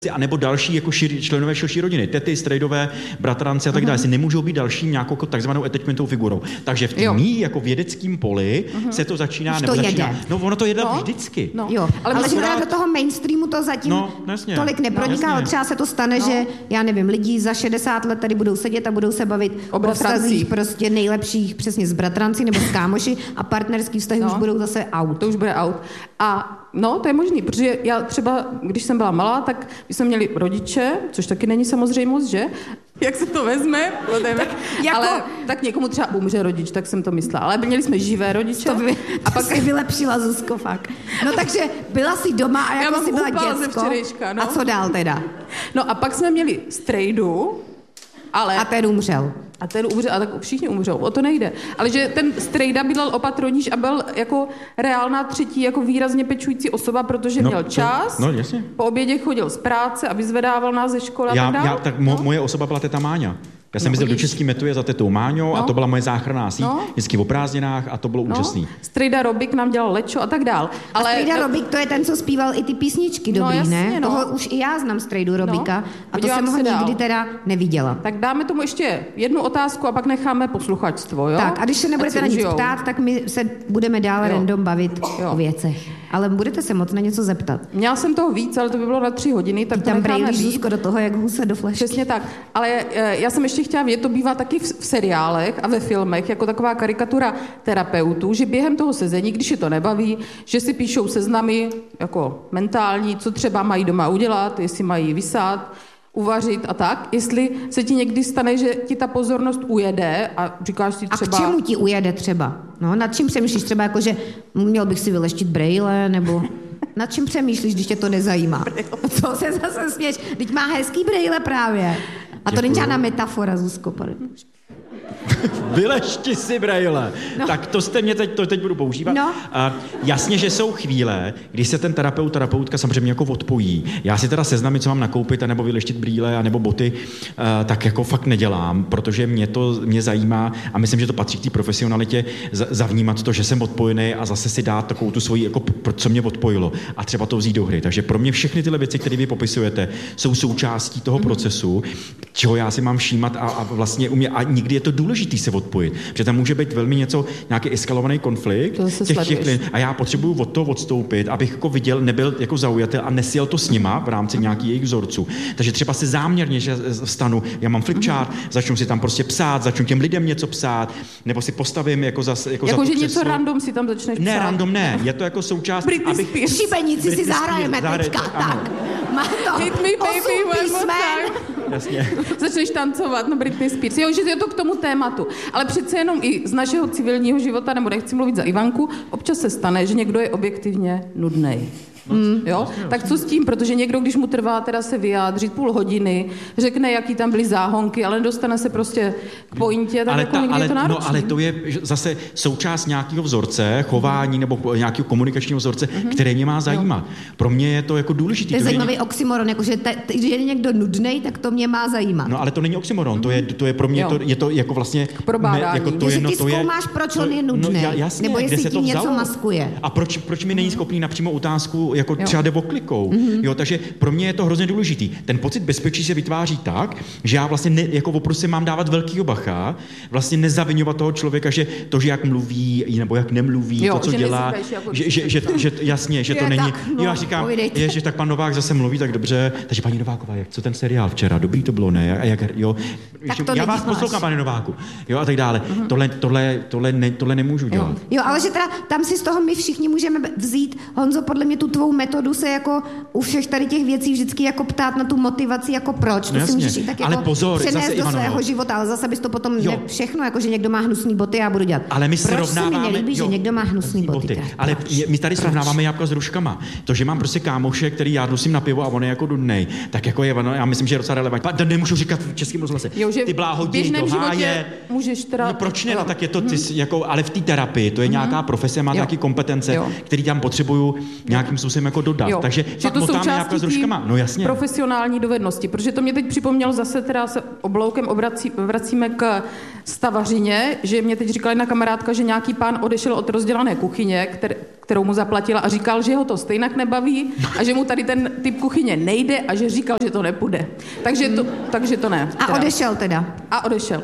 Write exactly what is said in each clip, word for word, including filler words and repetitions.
a nebo další jako šir, členové širší rodiny, tety, strejdové, bratranci a tak dále, uh-huh. si nemůžou být dalším nějakou jako takzvanou attachmentovou figurou. Takže v tom mý jako vědeckým poli uh-huh. se to začíná, Už nebo to začíná, jede. no ono to jede no? vždycky. No. Jo. Ale, ale že teda do toho mainstreamu to zatím no, jasně, tolik neproniká, no, ale třeba se to stane, no. že já nevím, lidi za šedesát let tady budou sedět a budou se bavit o, o vztazích prostě nejlepších přesně s bratranci nebo s kámoši a partnerský vztahy no. už budou zase out. To už bude out. A no, to je možný, protože já třeba, když jsem byla malá, tak my jsme měli rodiče, což taky není samozřejmost, že? Jak se to vezme? Tak, jako... Ale tak někomu třeba umře rodič, tak jsem to myslela. Ale měli jsme živé rodiče. To by, a pak si vylepšila, Zuzko, fakt. No takže byla jsi doma a jako jsi byla děcko. No. A co dál teda? No a pak jsme měli strejdu, ale... A ten umřel. A ten umřel, a tak všichni umřou, o to nejde. Ale že ten strejda bydlel opatroníž a byl jako reálná třetí, jako výrazně pečující osoba, protože no, měl čas, no, jasně. Po obědě chodil z práce a vyzvedával nás ze školy a já, tak dále. Já, tak mo, no? Moje osoba byla teta Máňa. Já jsem no, jezdil do Český Metuje za tetou Máňou no. a to byla moje záchranná síť, no. vždycky o prázdninách a to bylo no. úžasný. Strejda Robik nám dělal lečo a tak dál. Ale a Strejda no, Robik, to je ten, co zpíval i ty písničky dobrý, no, jasně, ne? No. Toho už i já znám Strejdu Robika no. a to jsem ho nikdy teda neviděla. Tak dáme tomu ještě jednu otázku a pak necháme posluchačstvo, jo? Tak a když se nebudete na nic ptát, tak my se budeme dál jo. random bavit jo. o věcech. Ale budete se moc na něco zeptat. Měla jsem toho víc, ale to by bylo na tři hodiny, tak tam brejlíš, Zuzko, do toho, jak hůse do flašky. Přesně tak. Ale já jsem ještě chtěla vědět, to bývá taky v, v seriálech a ve filmech, jako taková karikatura terapeutů, že během toho sezení, když je to nebaví, že si píšou seznamy jako mentální, co třeba mají doma udělat, jestli mají vysát, uvařit a tak. Jestli se ti někdy stane, že ti ta pozornost ujede a říkáš si třeba... A k čemu ti ujede třeba? No, nad čím přemýšlíš třeba, jako, že měl bych si vyleštit brejle, nebo... Nad čím přemýšlíš, když tě to nezajímá? Co se zase směš? Teď má hezký brejle právě. A to není žádná metafora, Zuzko. Vylešti si brejle. No. Tak to jste mě teď, to teď budu používat. No. Uh, jasně, že jsou chvíle, když se ten terapeut, terapeutka samozřejmě jako odpojí. Já si teda seznamy, co mám nakoupit, anebo vyleštit brýle, anebo boty, uh, tak jako fakt nedělám, protože mě to mě zajímá a myslím, že to patří k té profesionalitě z- zavnímat to, že jsem odpojený a zase si dát takovou tu svoji, jako co mě odpojilo a třeba to vzít do hry. Takže pro mě všechny tyhle věci, které vy popisujete, jsou součástí toho mm-hmm. procesu, čeho já si mám všímat a, a vlastně u mě, a nikdy je to důležitý se odpojit, protože tam může být velmi něco, nějaký eskalovaný konflikt těch, těch, a já potřebuju od toho odstoupit, abych jako viděl, nebyl jako zaujatý a nesjel to s nima v rámci nějakých jejich vzorců. Takže třeba si záměrně, že vstanu, já mám flipchart, mm-hmm. začnu si tam prostě psát, začnu těm lidem něco psát, nebo si postavím jako za jako, jako za že něco random si tam začneš psát. Ne, random ne, je to jako součást, aby... Šibenici si zahrajeme teďka, tak. Má to Hit me baby one more time. Jasně. Začneš tancovat na Britney Spears. Jo, že je to k tomu tématu. Ale přece jenom i z našeho civilního života, nebo nechci mluvit za Ivanku, občas se stane, že někdo je objektivně nudnej. Mm, jo? Tak co s tím? Protože někdo, když mu trvá teda se vyjádřit půl hodiny, řekne, jaký tam byly záhonky, ale dostane se prostě k pointě, tak ale jako ta, někdy ale, je to náročný. No, ale to je zase součást nějakého vzorce, chování nebo nějakého komunikačního vzorce, mm-hmm. které mě má zajímat. Jo. Pro mě je to jako důležitý. To je to zajímavý je... oxymoron, jako že, te, že je někdo nudnej, tak to mě má zajímat. No ale to není oxymoron, mm-hmm. to, je, to je pro mě, to, je to jako vlastně... Ne, jako to je, no, ty to zkoumáš, proč on je nudnej, no, jasně, nebo jestli tím něco maskuje. A proč, proč mi není schopný napřímo otázku, jako třeba jde o klikou. Mm-hmm. Jo, takže pro mě je to hrozně důležitý. Ten pocit bezpečí se vytváří tak, že já vlastně ne, jako opravdu si mám dávat velkýho bacha, vlastně nezaviňovat toho člověka, že to, že jak mluví, nebo jak nemluví, jo, to, co že dělá, jako že, že, že, že, jasně, že to je není. Tak, no, jo, já říkám, povídejte. je, že tak pan Novák zase mluví tak dobře, takže paní Nováková, jak co ten seriál včera, dobrý to bylo, ne? A jak, jo, to já vás poslouchám, pane Nováku, jo, a tak dále. Uh-huh. Tohle, tohle, tohle, ne, tohle nemůžu dělat. Jo. jo, ale že teda tam si z toho my všichni můžeme vzít, Honzo, podle mě tu tvou metodu se jako u všech tady těch věcí vždycky jako ptát na tu motivaci, jako proč. To no si můžeš i tak jako pozor, přenést zase, do Ivano, svého života, ale zase bys to potom jo. ne všechno, jako že někdo má hnusný boty, já budu dělat. Ale my proč srovnáváme, se mi nelíbí, jo, že někdo má hnusný boty? boty. Ale proč? my tady proč? srovnáváme jablka s ruškama. To, že mám prostě kámoše, který já nosím na pivo a on je jako dudnej, tak jako je, já myslím, že je docela relevantní. To nemůžu říkat v českém rozhlase. Jo, že ty bláho, v běžném do háje. životě můžeš teda... No proč ne? No, tak je to ty, mm-hmm. jako, ale v té terapii, to je mm-hmm. nějaká profese, má nějaké kompetence, které tam potřebuju nějakým způsobem jako dodat. Jo. Takže že to motáme jablka s ruškama. No jasně. Profesionální dovednosti, protože to mě teď připomnělo zase, teda se obloukem obrací, vracíme k stavařině, že mě teď říkala jedna kamarádka, že nějaký pán odešel od rozdělané kuchyně, který, kterou mu zaplatila a říkal, že ho to stejnak nebaví a že mu tady ten typ kuchyně nejde a že říkal, že to nepůjde. Takže to, takže to ne. A odešel teda. A odešel.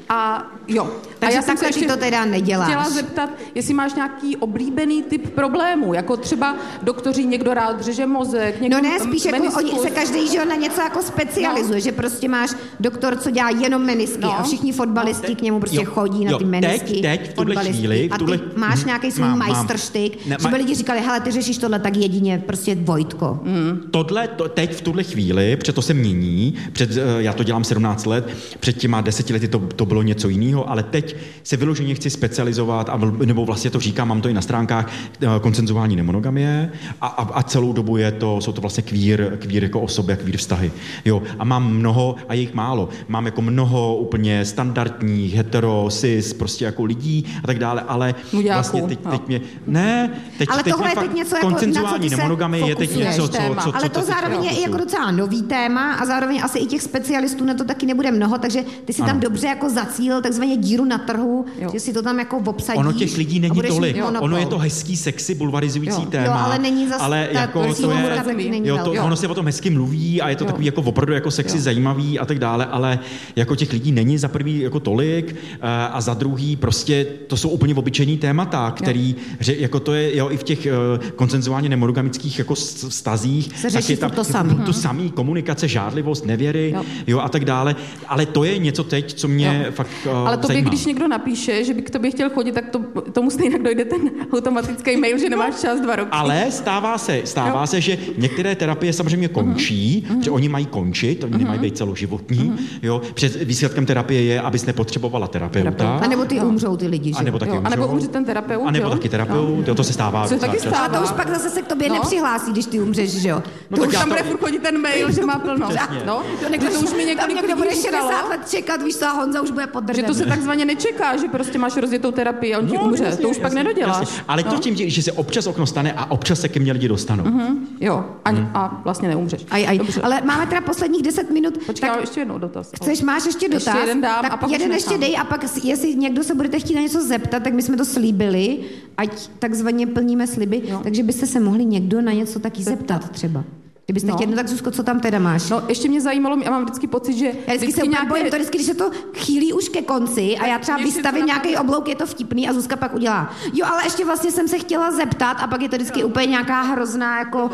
A jo. Takže a já jsem se ještě to teda neděláš. chtěla zeptat, jestli máš nějaký oblíbený typ problémů, jako třeba doktoři, někdo rád řeže mozek, někdo No ne, spíš jako meniskus. oni se každý že na něco jako specializuje, no. Že prostě máš doktor, co dělá jenom menisky no. A všichni fotbalisti no, k němu prostě jo, chodí na jo, ty menisky. Teď, teď, v tuhle chvíli. V tuhle... A ty máš nějaký svůj mám, majstrštyk, ne, že by lidi říkali, hele, ty řešíš tohle tak jedině, prostě Vojtko. Mm. Tohle, to, teď v tuhle chvíli, před to se mění, před, já to dělám sedmnáct let, před těma deseti lety to, to bylo něco jiného, ale teď se vyloženě chci specializovat, a, nebo vlastně to říkám, mám to i na stránkách, konsenzuální nemonogamie a, a, a celou dobu je to, jsou to vlastně queer, queer jako osoby a queer vztahy. Jo, a mám mnoho, a je jich málo, mám jako mnoho úplně standardních, hetero, cis, prostě jako lidí a tak dále, ale Muďáku, vlastně teď, teď mě, ne, teď, ale teď tohle je fakt teď něco jako, konsenzuální nemonogamie je teď něco, co, co, co, ale to co zároveň je i jako docela nový téma a zároveň asi i těch specialistů na to taky nebude mnoho, takže ty si ano. Tam dobře jako zacílil takzvaně díru na trhu, jo. Že si to tam jako obsadíš. Ono těch lidí není tolik. Ono je to hezký, sexy, bulvarizující jo. téma. Jo, ale není zase ale jako to je, jo, to, ono se o tom hezky mluví a je to jo. Takový jako opravdu jako sexy, jo. Zajímavý a tak dále, ale jako těch lidí není za prvý jako tolik a za druhý prostě to jsou úplně obyčejný témata, který, že jako to je jo, i v těch uh, konsenzuálně nemonogamických jako vztazích, se řeší tam, to samý. To samý, komunikace, žádlivost, nevěry, jo. Jo, a tak dále, ale to je něco teď, co mě jo. Fakt uh, ale tobě, zajímá. Když někdo napíše, že by k tobě chtěl chodit, tak to, tomu stejně dojde ten automatický mail, že nemáš čas dva roky. Ale stává se, stává jo. se, že některé terapie samozřejmě končí, uh-huh. že oni mají končit, oni uh-huh. nemají být celoživotní. Uh-huh. Jo. Před výsledkem terapie je, abys nepotřebovala terapeuta. A nebo ty jo. umřou ty lidi, že? A nebo taky jo. umřou. A nebo umře ten terapeut, A nebo jo? taky terapeut, jo, to se stává. Se taky stává. A to už pak zase se k tobě no. nepřihlásí, když ty umřeš, že jo? No to tak už tam to... bude furt chodit ten mail, že má plno. No, to, někdo, to už mi několik lidí bude říkalo. šedesát let čekat, víš co, a Honza už bude pod že to se takzvaně nečeká, že prostě máš rozjetou terapii a on ti no, umře. Jasně, to už jasně, pak nedoděláš. Jasně. Ale no. to tím, že se občas okno stane a občas se ke mně lidi dostanou. Mm-hmm. Jo, a, mm. a vlastně neumřeš. Aj, aj. Ale máme teda posledních deset minut. Počkej, tak ještě jednou dotaz. Chceš, máš ještě dotaz? Ještě jeden dám tak a pak jeden už ještě dej a pak, jestli někdo se budete chtít na něco zeptat, tak my jsme to slíbili, ať takzvaně plníme sliby, jo. Takže byste se mohli někdo na něco taky zeptat, zeptat třeba. Kdybyste no. chtěli, no tak Zuzko, co tam teda máš? No, ještě mě zajímalo, já mám vždycky pocit, že... Já vždycky, vždycky se nějaké... bojím, to vždycky, když se to chýlí už ke konci a já třeba vystavím nějaký oblouk, je to vtipný a Zuzka pak udělá. Jo, ale ještě vlastně jsem se chtěla zeptat a pak je to vždycky no. úplně nějaká hrozná jako...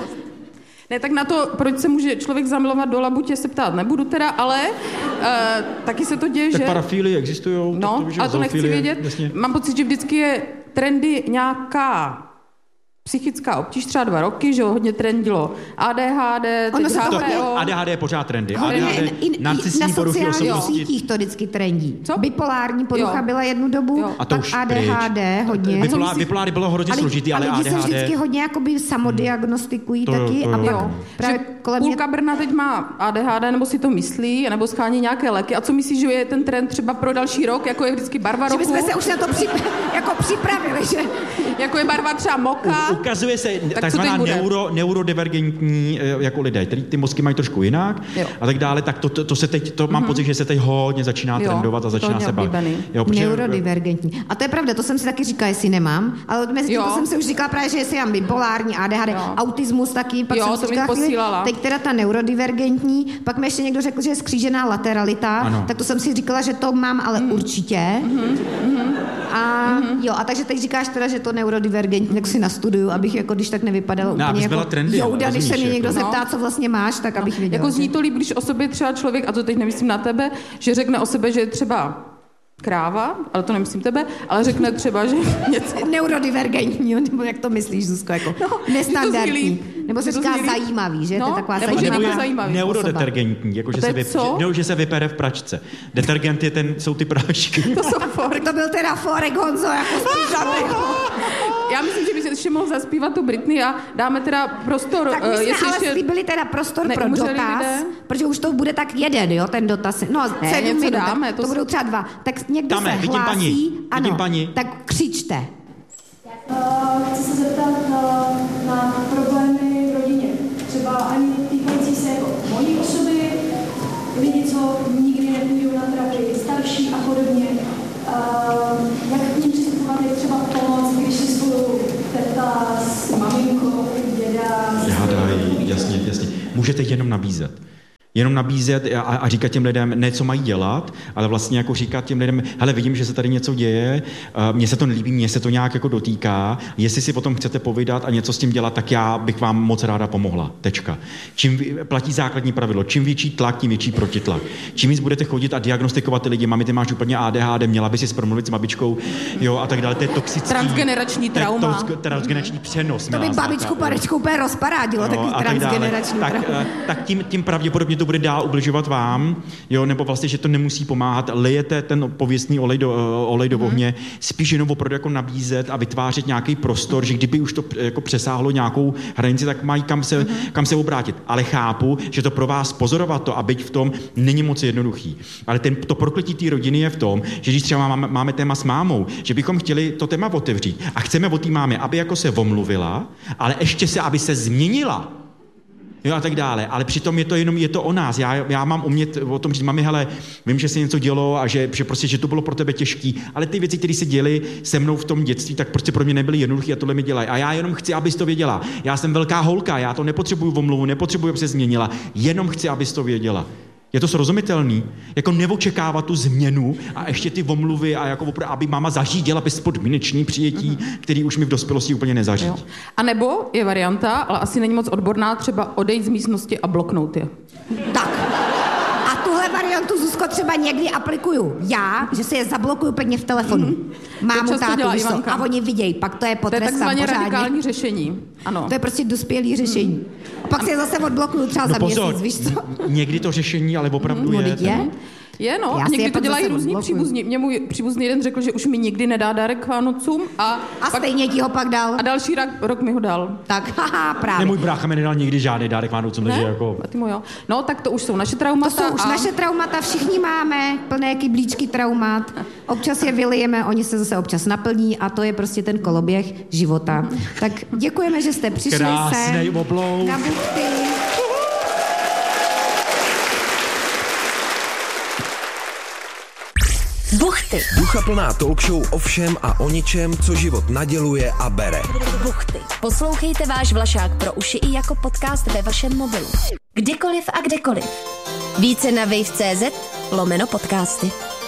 Ne, tak na to, proč se může člověk zamilovat do labutě, se ptát nebudu teda, ale uh, taky se to děje, tak že... parafíly existujou. No, tak to, ale to nechci vědět. Jasně. Mám pocit, že vždycky je trendy nějaká psychická obtíž, třeba dva roky, že hodně trendilo A D H D, teď H P O. A D H D je pořád trendy. A D H D, narcisní poruchy osobnosti. Na sociálních sítích to vždycky trendí. Co? Bipolární porucha jo. byla jednu dobu, jo. A to pak už A D H D hodně. Bipolár, bipolár bylo hrozně složitý, ale, ale A D H D... lidi se vždycky hodně jakoby samodiagnostikují to, taky. To, a to, pak jo. právě kolem půlka mě... Brna teď má A D H D, nebo si to myslí, nebo schání nějaké léky. A co myslíš, že je ten trend třeba pro další rok, jako je vždycky barva roku? Že bychom se už na to přip... jako připravili, že... jako je barva třeba moka. U, ukazuje se takzvaná neuro, neurodivergentní jako lidé, který ty mozky mají trošku jinak jo. a tak dále, tak to, to, to se teď, to mm-hmm. mám pocit, že se teď hodně začíná jo, trendovat a začíná se bavit. Neurodivergentní. A to je pravda, to jsem si taky říkala, jestli nemám, ale mezi tím to jsem si už říkala právě, že jestli mám bipolární, A D H D, jo. autismus taky, pak jo, jsem si říkala, chvíli, teď teda ta neurodivergentní, pak mi ještě někdo řekl, že je skřížená lateralita, ano. tak to jsem si říkala, že to mám, ale mm. určitě. Mm-hmm. A mm-hmm. jo, a takže teď říkáš teda, že to neurodivergentní, tak si nastuduju, abych jako když tak nevypadalo no, úplně jako trendy, jouda, když se mě někdo jako, zeptá, no. co vlastně máš, tak abych věděla. Jako zní to líp, když o sobě třeba člověk, a to teď nemyslím na tebe, že řekne o sebe, že je třeba kráva, ale to nemyslím tebe, ale řekne třeba, že něco... Neurodivergentní, nebo jak to myslíš, Zuzko, jako no, nestandardní. Nebo se říká zajímavý, že? No, to je taková nebo zajímavá zajímavý. Neurodetergentní, jako že se, vyp... no, že se vypere v pračce. Detergent je ten, jsou ty prášky. To jsou forek. To byl teda forek, Honzo, jako spíš. Já myslím, že by se ještě mohl zaspívat tu Britney a dáme teda prostor. Tak my jsme jestli ale ještě... slíbili teda prostor pro dotaz, lidé? Protože už to bude tak jeden, jo, ten dotaz. No, ne, sedm minut, dáme, to, to budou třeba dva. Tak někdo dáme, se vidím hlásí, paní, ano, vidím paní. tak křičte. Uh, chci se zeptat uh, na problémy v rodině. Třeba ani týkající se jako mojí osoby, lidi, co nikdy nepůjdou na terapii, starší a podobně. Uh, jak k ním přistupovat, jak třeba pomoct, když si spolu teta můžete jenom nabízet. Jenom nabízet a, a říkat těm lidem, ne co mají dělat, ale vlastně jako říkat těm lidem, hele, vidím, že se tady něco děje, mně se to nelíbí, mně se to nějak jako dotýká, jestli si potom chcete povídat a něco s tím dělat, tak já bych vám moc ráda pomohla. Tečka. Čím platí základní pravidlo, čím větší tlak, tím větší protitlak. Čím víc budete chodit a diagnostikovat ty lidi, mami, ty máš úplně A D H D, měla by si promluvit s babičkou, jo, a tak dále, to je toxický. Transgenerační trauma. To, to, transgenerační přenos. To by babičku Parečku úplně rozparádilo, no, takový transgenerační tak, trauma. tak, tak tím, tím pravděpodobně to bude dál ubližovat vám, jo, nebo vlastně, že to nemusí pomáhat, lijete ten pověstný olej do, olej do ohně, mm. spíš jenom opravdu jako nabízet a vytvářet nějaký prostor, že kdyby už to jako přesáhlo nějakou hranici, tak mají kam se, mm. kam se obrátit. Ale chápu, že to pro vás pozorovat to a být v tom není moc jednoduchý. Ale ten, to prokletí té rodiny je v tom, že když třeba máme, máme téma s mámou, že bychom chtěli to téma otevřít a chceme od té mámy, aby jako se omluvila, ale ještě se, aby se změnila. Jo, a tak dále, ale přitom je to jenom, je to o nás. Já, já mám umět o tom říct, mami, hele, vím, že se něco dělo a že, že prostě, že to bylo pro tebe těžký, ale ty věci, které se děly se mnou v tom dětství, tak prostě pro mě nebyly jednoduché a tohle mi dělají. A já jenom chci, abys to věděla. Já jsem velká holka, já to nepotřebuju omluvu, nepotřebuju, aby se změnila, jenom chci, abys to věděla. Je to srozumitelný? Jako neočekávat tu změnu a ještě ty omluvy a jako opravdu, aby máma zařídila bezpodmínečný přijetí, mm-hmm. který už mi v dospělosti úplně nezařídí. Jo. A nebo je varianta, ale asi není moc odborná, třeba odejít z místnosti a bloknout je. Tak. A tuhle variantu, Zuzko, třeba někdy aplikuju já, že si je zablokuju pěkně v telefonu. Mm-hmm. Mámu, tátu, víš to, a oni vidějí, pak to je potrestám pořádně. To je takzvaně radikální řešení. Ano. To je prostě dospělý řešení. Mm. A pak a... si je zase odblokuju třeba no za pozor, měsíc, víš co? Někdy to řešení, ale opravdu mm, je. je. Je, no, a někdy to dělají různí příbuzní. Mě můj příbuzný jeden řekl, že už mi nikdy nedá dárek k Vánocům a... A pak, stejně ti ho pak dal. A další rok, rok mi ho dal. Tak, haha, právě. Ne, můj brácha mi nedal nikdy žádný dárek k Vánocům, takže jako... A ty mu jo. No, tak to už jsou naše traumata. To jsou už a... naše traumata, všichni máme plné kyblíčky traumat. Občas je vylijeme, oni se zase občas naplní a to je prostě ten koloběh života. Tak děkujeme, že jste přišli Krásnej oblouk. Na Buchty. Buchty. Duchaplná talk show o všem a o ničem, co život naděluje a bere. Buchty. Poslouchejte váš Vlašák pro uši i jako podcast ve vašem mobilu. Kdykoliv a kdekoliv. Více na wave tečka cé zet lomeno podcasty.